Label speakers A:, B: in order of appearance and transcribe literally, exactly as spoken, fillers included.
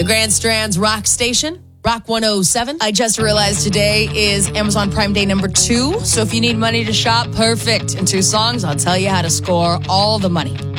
A: The Grand Strand's Rock Station, Rock one oh seven. I just realized today is Amazon Prime Day number two. So if you need money to shop, perfect. In two songs, I'll tell you how to score all the money.